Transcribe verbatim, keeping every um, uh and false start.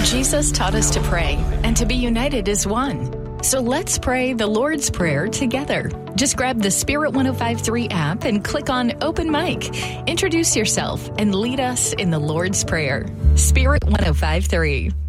Jesus taught us to pray and to be united as one. So let's pray the Lord's Prayer together. Just grab the Spirit one oh five point three app and click on Open Mic. Introduce yourself and lead us in the Lord's Prayer. Spirit one oh five point three.